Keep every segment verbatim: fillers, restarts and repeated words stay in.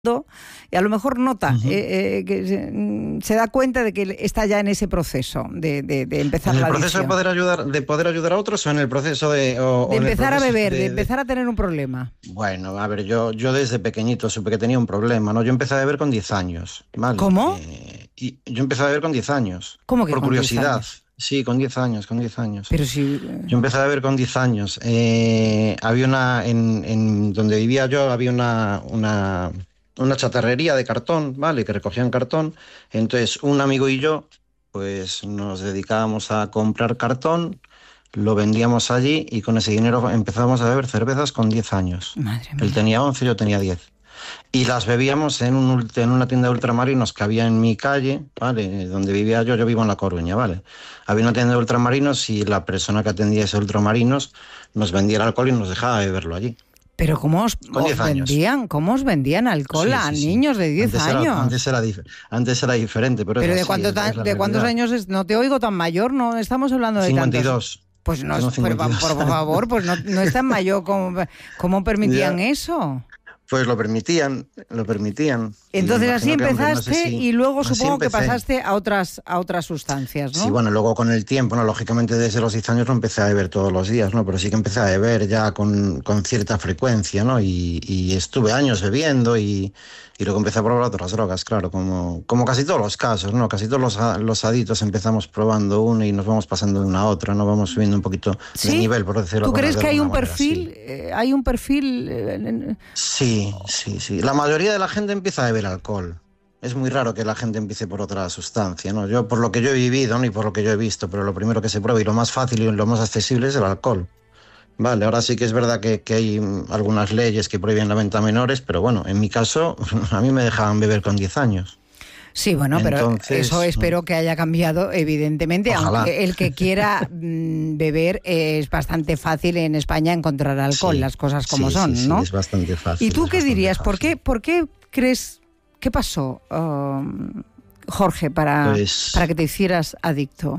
y a lo mejor nota, Uh-huh. eh, eh, que se, se da cuenta de que está ya en ese proceso de, de, de empezar ¿En la el proceso de adicción. poder ayudar, de poder ayudar a otros o en el proceso de... O, De o en el empezar a proceso beber, de, de, de empezar a tener un problema. Bueno, a ver, yo, yo desde pequeñito supe que tenía un problema, ¿no? Yo empecé a beber con diez años, ¿vale? ¿Cómo? Eh, y yo empecé a beber con diez años. ¿Cómo que Por con diez curiosidad. años? Sí, con diez años, con diez años. Pero si... Yo empecé a beber con diez años. Eh, había una... En, en donde vivía yo había una... una una chatarrería de cartón, ¿vale? Que recogían cartón. Entonces, un amigo y yo, pues nos dedicábamos a comprar cartón, lo vendíamos allí y con ese dinero empezábamos a beber cervezas con diez años. Madre mía. Él tenía once, yo tenía diez. Y las bebíamos en, un, en una tienda de ultramarinos que había en mi calle, ¿vale? Donde vivía yo, yo vivo en La Coruña, ¿vale? Había una tienda de ultramarinos y la persona que atendía ese ultramarinos nos vendía el alcohol y nos dejaba beberlo allí. Pero ¿cómo os, os vendían? ¿Cómo os vendían alcohol Sí, a sí, sí. niños de diez Antes años? Era, antes, era dif- antes era diferente, pero, Pero es de, así, cuánto es- ta- es la ¿de cuántos realidad. años es? No te oigo tan mayor, no estamos hablando de cincuenta y tantos. dos. Pues no, Tengo es- pero, cincuenta y dos. por favor, pues no, no es tan mayor. ¿Cómo, cómo permitían Ya. eso? Pues lo permitían, lo permitían. Entonces Y así imagino que, hombre, no empezaste sé si- y luego así supongo que empecé. pasaste a otras a otras sustancias, ¿no? Sí, bueno, luego con el tiempo, ¿no? Lógicamente desde los diez años no empecé a beber todos los días, ¿no? Pero sí que empecé a beber ya con, con cierta frecuencia, ¿no? Y, y estuve años bebiendo y, y luego empecé a probar otras drogas, claro, como, como casi todos los casos, ¿no? Casi todos los, a- los adictos empezamos probando una y nos vamos pasando de una a otra, ¿no? Vamos subiendo un poquito ¿Sí? de nivel, por decirlo ¿Tú de crees que hay alguna un manera, perfil? sí. eh, hay un perfil. eh, en- Sí, sí, sí. La mayoría de la gente empieza a beber alcohol. Es muy raro que la gente empiece por otra sustancia, ¿no? Yo, por lo que yo he vivido, ¿no? Y por lo que yo he visto, pero lo primero que se prueba y lo más fácil y lo más accesible es el alcohol. Vale, ahora sí que es verdad que, que hay mm, algunas leyes que prohíben la venta a menores, pero bueno, en mi caso, a mí me dejaban beber con diez años. Sí, bueno, pero Entonces, eso espero que haya cambiado, evidentemente, Ojalá. aunque el que quiera mm, beber eh, es bastante fácil en España encontrar alcohol, Sí, las cosas como sí, son, sí, sí, ¿no? es bastante fácil. ¿Y tú es qué bastante dirías? ¿Por fácil. qué, por qué crees, qué pasó, um, Jorge, para, Pues- para que te hicieras adicto?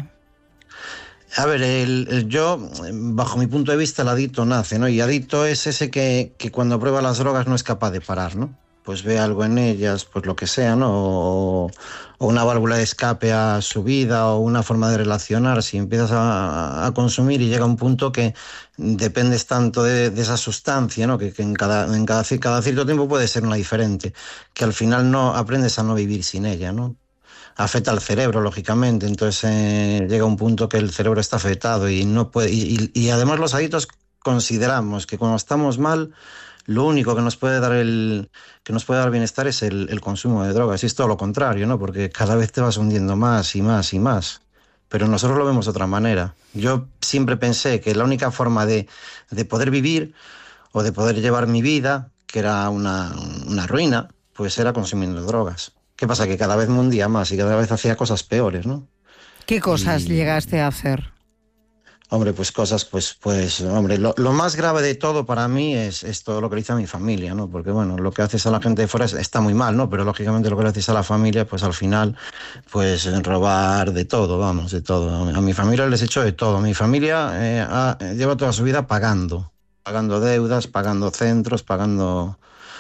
A ver, el, el- yo, bajo mi punto de vista, el adicto nace, ¿no? Y adicto es ese que, que cuando prueba las drogas no es capaz de parar, ¿no? Pues ve algo en ellas, pues lo que sea, ¿no? O, o una válvula de escape a su vida o una forma de relacionar. Si empiezas a, a consumir y llega un punto que dependes tanto de, de esa sustancia, ¿no? Que, que en, cada, en cada, cada cierto tiempo puede ser una diferente, que al final no aprendes a no vivir sin ella, ¿no? Afecta al cerebro, lógicamente, entonces eh, llega un punto que el cerebro está afectado y no puede y, y, y además los adictos consideramos que cuando estamos mal lo único que nos puede dar el que nos puede dar bienestar es el, el consumo de drogas, y es todo lo contrario, ¿no? Porque cada vez te vas hundiendo más y más y más. Pero nosotros lo vemos de otra manera. Yo siempre pensé que la única forma de, de poder vivir o de poder llevar mi vida, que era una, una ruina, pues era consumiendo drogas. ¿Qué pasa? Que cada vez me hundía más y cada vez hacía cosas peores, ¿no? ¿Qué cosas Y- llegaste a hacer? Hombre, pues cosas, pues, pues, hombre, lo, lo más grave de todo para mí es, es todo lo que le hice a mi familia, ¿no? Porque, bueno, lo que haces a la gente de fuera es- está muy mal, ¿no? Pero, lógicamente, lo que le haces a la familia, pues, al final, pues, robar de todo, vamos, de todo. A mi familia les he hecho de todo. Mi familia eh, ha- lleva toda su vida pagando, pagando deudas, pagando centros, pagando...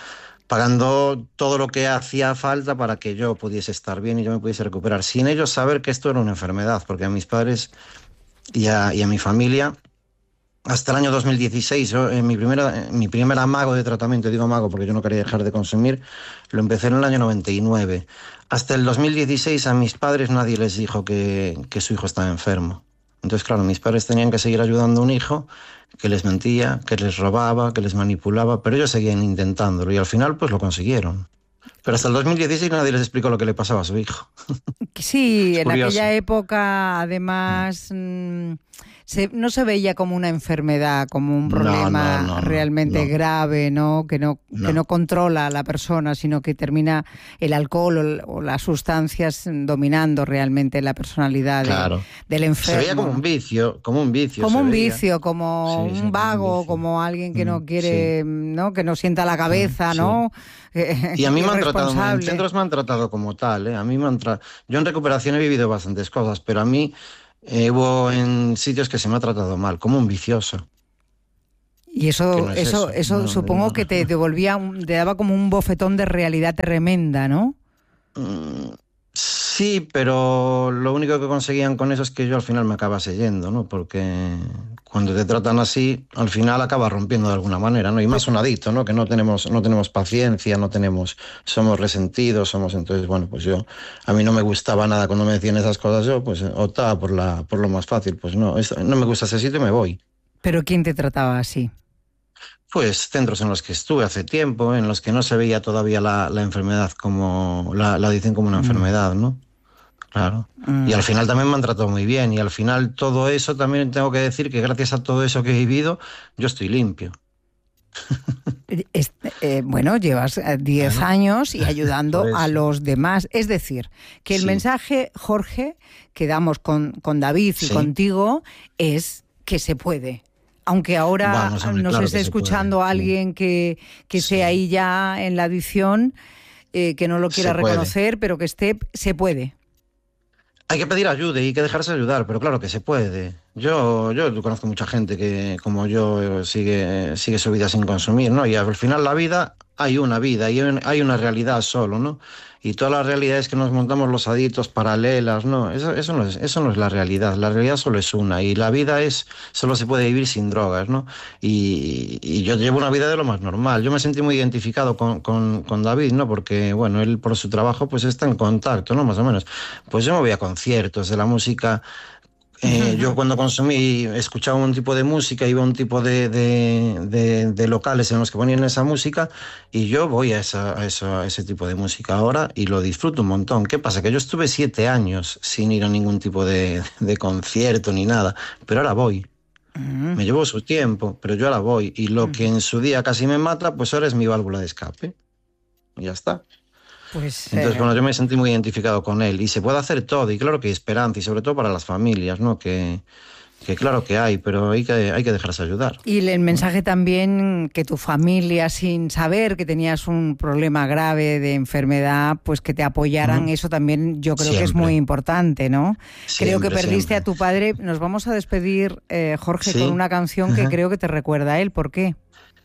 pagando todo lo que hacía falta para que yo pudiese estar bien y yo me pudiese recuperar, sin ellos saber que esto era una enfermedad, porque a mis padres y a, y a mi familia, hasta el año dos mil dieciséis, yo, en mi primera, en mi primer amago de tratamiento, digo amago porque yo no quería dejar de consumir, lo empecé en el año noventa y nueve. Hasta el dos mil dieciséis a mis padres nadie les dijo que, que su hijo estaba enfermo. Entonces, claro, mis padres tenían que seguir ayudando a un hijo que les mentía, que les robaba, que les manipulaba, pero ellos seguían intentándolo y al final pues lo consiguieron. Pero hasta el dos mil dieciséis nadie les explicó lo que le pasaba a su hijo. Sí, Es en curioso. aquella época, además, mm, se- no se veía como una enfermedad, como un No, problema no, no, no, realmente no. grave, ¿no? Que no, No. que no controla a la persona, sino que termina el alcohol o, l- o las sustancias dominando realmente la personalidad de- Claro. del Se enfermo. veía como un vicio, como un vicio. Como se un veía. vicio, como Sí, sí, un vago, como un vicio. como alguien que no Mm, quiere, ¿no? Que no sienta la cabeza, sí. ¿no? Y a mí me han tratado, en Irresponsable. centros me han tratado como tal, ¿eh? A mí me han tra- Yo en recuperación he vivido bastantes cosas, pero a mí eh, hubo en sitios que se me ha tratado mal, como un vicioso. Y eso, no es eso, eso, eso no, supongo no. que te devolvía, te daba como un bofetón de realidad tremenda, ¿no? Mm, sí, pero lo único que conseguían con eso es que yo al final me acabase yendo, ¿no? Porque cuando te tratan así, al final acabas rompiendo de alguna manera, ¿no? Y más un adicto, ¿no? Que no tenemos, no tenemos paciencia, no tenemos, somos resentidos, somos, entonces, bueno, pues yo, a mí no me gustaba nada cuando me decían esas cosas, yo pues optaba por la, por lo más fácil, pues no, esto- no me gusta ese sitio y me voy. Pero ¿quién te trataba así? Pues centros en los que estuve hace tiempo, en los que no se veía todavía la, la enfermedad como, la, la adicción como una Mm, enfermedad, ¿no? Claro. Y al mm. final también me han tratado muy bien. Y al final todo eso, también tengo que decir que gracias a todo eso que he vivido, yo estoy limpio. Es- eh, bueno, llevas eh, diez Claro, años y por ayudando a eso. los demás. Es decir, que el Sí, mensaje, Jorge, que damos con, con David y sí. contigo es que se puede. Aunque ahora Vamos, hombre, nos claro esté que se puede. escuchando Sí, alguien que, que esté sí. ahí ya en la adicción, eh, que no lo quiera Se puede. reconocer, pero que esté, se puede. Hay que pedir ayuda y hay que dejarse ayudar, pero claro que se puede. Yo, yo conozco mucha gente que, como yo, sigue, sigue su vida sin consumir, ¿no? Y al final la vida, hay una vida, y hay un- hay una realidad solo, ¿no? Y todas las realidades que nos montamos los adictos paralelas, ¿no? Eso, eso no es, eso no es la realidad. La realidad solo es una. Y la vida es, solo se puede vivir sin drogas, ¿no? Y, y yo llevo una vida de lo más normal. Yo me sentí muy identificado con, con, con David, ¿no? Porque, bueno, él por su trabajo, pues está en contacto, ¿no? Más o menos. Pues yo me voy a conciertos de la música. Eh, yo cuando consumí, escuchaba un tipo de música, iba a un tipo de, de, de- de locales en los que ponían esa música y yo voy a, esa, a, eso- a ese tipo de música ahora y lo disfruto un montón. ¿Qué pasa? Que yo estuve siete años sin ir a ningún tipo de, de concierto ni nada, pero ahora voy. Mm, Me llevó su tiempo, pero yo ahora voy y lo que mm. en su día casi me mata, pues ahora es mi válvula de escape. Y ya está. Pues Entonces, eh, bueno, yo me sentí muy identificado con él y se puede hacer todo y claro que hay esperanza y sobre todo para las familias, ¿no? Que, que claro que hay, pero hay que, hay que dejarse ayudar. y el mensaje también que tu familia, sin saber que tenías un problema grave de enfermedad, pues que te apoyaran, Ujú. eso también yo creo que es muy Siempre, importante, ¿no? Creo que siempre, perdiste a siempre. tu padre. Nos vamos a despedir, eh, Jorge, con Sí, una canción que ajá, creo que te recuerda a él. ¿Por qué?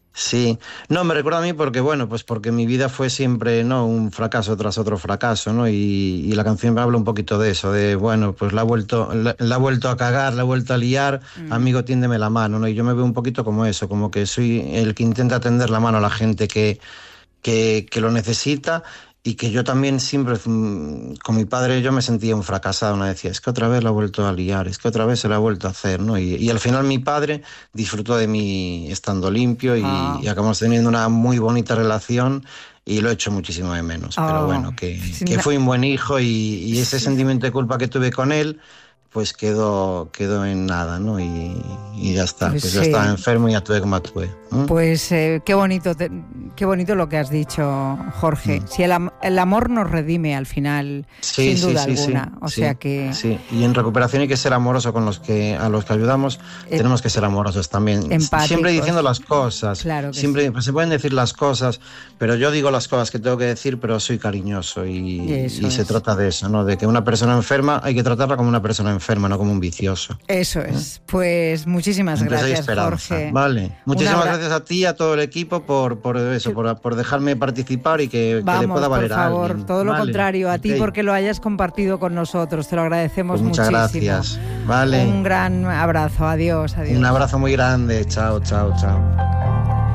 sí. No, me recuerda a mí porque, bueno, pues porque mi vida fue siempre, ¿no? Un fracaso tras otro fracaso, ¿no? Y, y la canción me habla un poquito de eso, de, bueno, pues la ha vuelto, la, la ha vuelto a cagar, la ha vuelto a liar, Mm. amigo, tiéndeme la mano, ¿no? Y yo me veo un poquito como eso, como que soy el que intenta tender la mano a la gente que que, que lo necesita y que yo también siempre, mm, con mi padre, yo me sentía un fracasado, me decía, es que otra vez la ha vuelto a liar, es que otra vez se la ha vuelto a hacer, ¿no? Y, y al final mi padre disfrutó de mí estando limpio y, Ah, y acabamos teniendo una muy bonita relación y lo echo muchísimo de menos, pero ah, bueno, que, sin que na- fui un buen hijo y, y ese sí. sentimiento de culpa que tuve con él, pues quedó, quedó en nada, ¿no? Y, y ya está, Pues pues yo estaba sí. enfermo y actué como actué. ¿Eh? Pues eh, qué bonito, te- qué bonito lo que has dicho, Jorge. Mm. Si el, am- el amor nos redime al final, Sí, sin sí, duda sí, sí, alguna. O sí, sea que sí. Y en recuperación hay que ser amoroso con los que a los que ayudamos. eh, Tenemos que ser amorosos también. Siempre diciendo empáticos, las cosas. claro que Siempre sí. pues, se pueden decir las cosas, pero yo digo las cosas que tengo que decir, pero soy cariñoso y, Eso y se es. trata de eso, ¿no? De que una persona enferma hay que tratarla como una persona enferma, no como un vicioso. Eso es. Pues muchísimas Entonces hay gracias, esperanza. Jorge. Vale. Un Muchísimas abra- gracias a ti y a todo el equipo por, por eso, por, por dejarme participar y que, que le Vamos, pueda por valer a favor, alguien. todo lo Vale. contrario, a ti Ok. porque lo hayas compartido con nosotros. Te lo agradecemos Pues muchas muchísimo. gracias. Vale. Un gran abrazo. Adiós, adiós. Un abrazo muy grande. Chao, chao, chao.